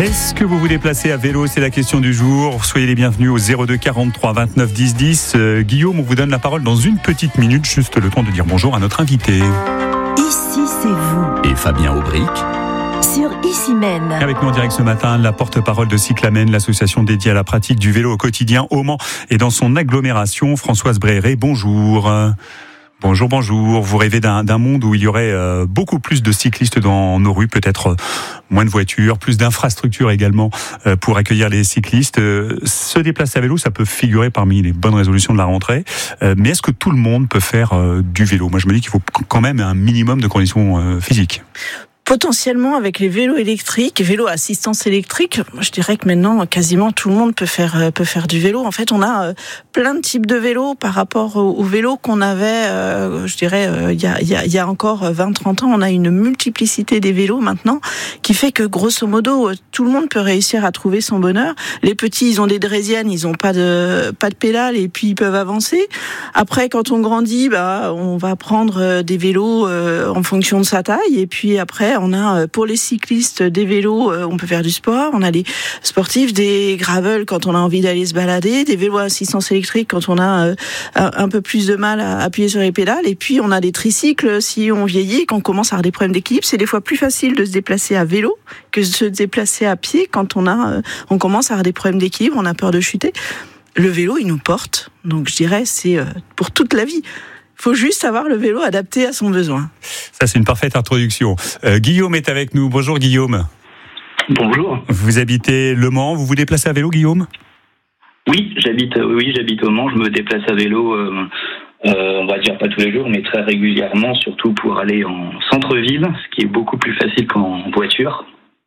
Est-ce que vous vous déplacez à vélo? C'est la question du jour. Soyez les bienvenus au 02 43 29 10 10. Guillaume, on vous donne la parole dans une petite minute, juste le temps de dire bonjour à notre invité. Ici, c'est vous. Et Fabien Aubric sur Ici Même. Avec nous en direct ce matin, la porte-parole de Cyclamen, l'association dédiée à la pratique du vélo au quotidien au Mans et dans son agglomération, Françoise Bréré. Bonjour. Bonjour. Vous rêvez d'un monde où il y aurait beaucoup plus de cyclistes dans nos rues, peut-être moins de voitures, plus d'infrastructures également pour accueillir les cyclistes. Se déplacer à vélo, ça peut figurer parmi les bonnes résolutions de la rentrée. Mais est-ce que tout le monde peut faire du vélo? Moi, je me dis qu'il faut quand même un minimum de conditions physiques. Potentiellement avec les vélos électriques, vélos à assistance électrique, je dirais que maintenant quasiment tout le monde peut faire du vélo. En fait, on a plein de types de vélos par rapport aux vélos qu'on avait, je dirais, il y a encore 20-30 ans. On a une multiplicité des vélos maintenant qui fait que grosso modo tout le monde peut réussir à trouver son bonheur. Les petits, ils ont des draisiennes, ils ont pas de pédales et puis ils peuvent avancer. Après, quand on grandit, on va prendre des vélos en fonction de sa taille et puis après on a pour les cyclistes des vélos, on peut faire du sport, on a les sportifs, des gravels quand on a envie d'aller se balader, des vélos à assistance électrique quand on a un peu plus de mal à appuyer sur les pédales, et puis on a des tricycles si on vieillit et qu'on commence à avoir des problèmes d'équilibre. C'est des fois plus facile de se déplacer à vélo que de se déplacer à pied quand on commence à avoir des problèmes d'équilibre, on a peur de chuter. Le vélo, il nous porte, donc je dirais c'est pour toute la vie. Faut juste avoir le vélo adapté à son besoin. Ça, c'est une parfaite introduction. Guillaume est avec nous. Bonjour Guillaume. Bonjour. Vous habitez Le Mans. Vous vous déplacez à vélo, Guillaume? Oui, j'habite au Mans. Je me déplace à vélo, on va dire pas tous les jours, mais très régulièrement, surtout pour aller en centre-ville, ce qui est beaucoup plus facile qu'en voiture.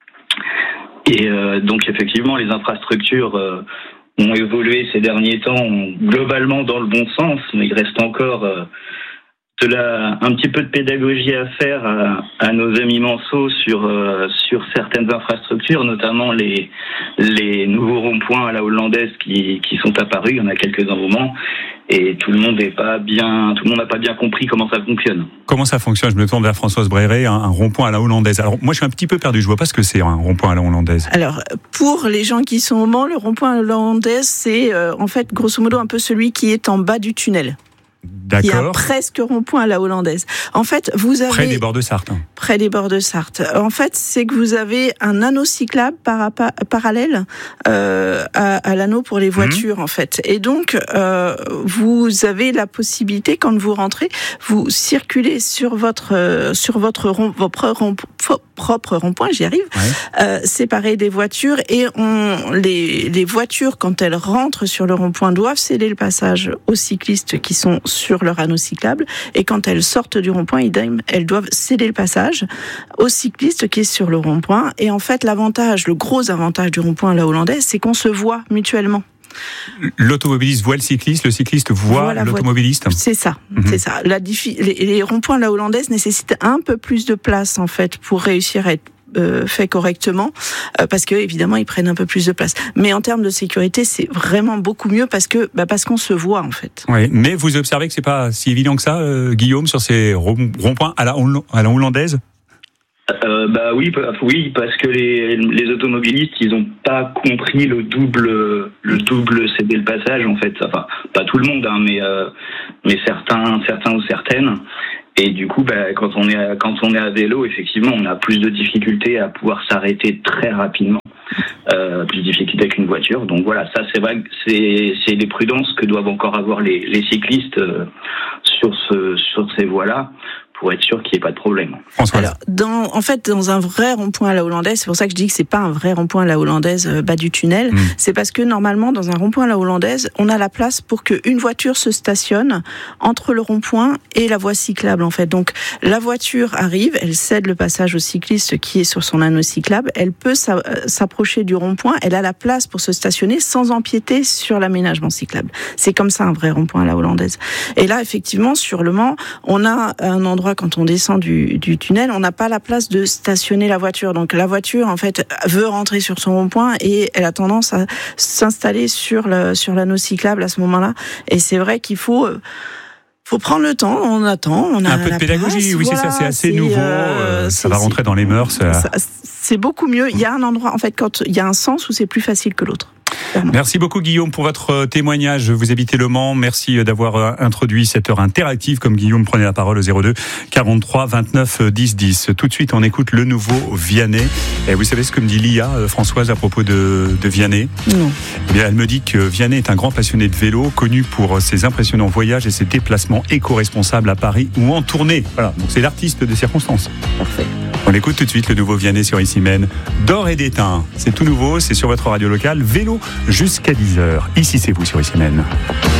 Et donc effectivement, les infrastructures ont évolué ces derniers temps globalement dans le bon sens, mais il reste encore un petit peu de pédagogie à faire à nos amis manceaux sur certaines infrastructures, notamment les nouveaux ronds-points à la hollandaise qui sont apparus. Il y en a quelques-uns au Mans, et tout le monde n'a pas bien compris comment ça fonctionne. Comment ça fonctionne? Je me tourne vers Françoise Bréré, un rond-point à la hollandaise. Alors moi je suis un petit peu perdu, je vois pas ce que c'est un rond-point à la hollandaise. Alors pour les gens qui sont au Mans, le rond-point à la hollandaise, c'est en fait grosso modo un peu celui qui est en bas du tunnel. D'accord. Il y a presque rond-point à la hollandaise. En fait, vous avez... Près des bords de Sarthe. Près des bords de Sarthe. En fait, c'est que vous avez un anneau cyclable parallèle à l'anneau pour les voitures, en fait. Et donc, vous avez la possibilité, quand vous rentrez, vous circulez sur votre propre rond-point, j'y arrive, séparé des voitures, et les voitures, quand elles rentrent sur le rond-point, doivent céder le passage aux cyclistes qui sont sur leur anneau cyclable, et quand elles sortent du rond-point, elles doivent céder le passage au cycliste qui est sur le rond-point. Et en fait, le gros avantage du rond-point à la hollandaise, c'est qu'on se voit mutuellement. L'automobiliste voit le cycliste voit l'automobiliste. C'est ça, c'est ça. Les ronds-points à la hollandaise nécessitent un peu plus de place en fait pour réussir à être fait correctement, parce que évidemment ils prennent un peu plus de place. Mais en termes de sécurité, c'est vraiment beaucoup mieux parce qu'on se voit en fait. Oui, mais vous observez que c'est pas si évident que ça, Guillaume, sur ces ronds-points à la hollandaise. Oui, parce que les automobilistes, ils ont pas compris le double céder le passage en fait. Enfin, pas tout le monde, mais certains ou certaines. Et du coup, quand on est à vélo, effectivement, on a plus de difficultés à pouvoir s'arrêter très rapidement, plus de difficultés qu'une voiture. Donc voilà, ça c'est vrai que c'est des prudences que doivent encore avoir les cyclistes sur ces voies-là, pour être sûr qu'il n'y ait pas de problème. Alors, dans un vrai rond-point à la hollandaise, c'est pour ça que je dis que c'est pas un vrai rond-point à la hollandaise bas du tunnel, c'est parce que normalement, dans un rond-point à la hollandaise, on a la place pour qu'une voiture se stationne entre le rond-point et la voie cyclable, en fait. Donc, la voiture arrive, elle cède le passage au cycliste qui est sur son anneau cyclable, elle peut s'approcher du rond-point, elle a la place pour se stationner sans empiéter sur l'aménagement cyclable. C'est comme ça un vrai rond-point à la hollandaise. Et là, effectivement, sur le Mans, on a un endroit, quand on descend du tunnel, on n'a pas la place de stationner la voiture. Donc la voiture, en fait, veut rentrer sur son rond-point et elle a tendance à s'installer sur l'anneau cyclable à ce moment-là. Et c'est vrai qu'il faut Faut prendre le temps, on attend, on a un peu de pédagogie, place, c'est ça, c'est assez nouveau, ça va rentrer dans les mœurs. C'est beaucoup mieux. Il y a un endroit, en fait, quand il y a un sens où c'est plus facile que l'autre. Merci beaucoup Guillaume pour votre témoignage. Vous habitez Le Mans. Merci d'avoir introduit cette heure interactive. Comme Guillaume, prenez la parole au 02 43 29 10 10. Tout de suite, on écoute le nouveau Vianney. Et vous savez ce que me dit Lia, Françoise, à propos de Vianney ? Non. Eh bien, elle me dit que Vianney est un grand passionné de vélo, connu pour ses impressionnants voyages et ses déplacements éco-responsables à Paris ou en tournée. Voilà, donc c'est l'artiste de circonstance. Parfait. On écoute tout de suite le nouveau Vianney sur Issy-Mène. D'or et d'étain. C'est tout nouveau, c'est sur votre radio locale. Vélo jusqu'à 10h. Ici, c'est vous sur Issy-Mène.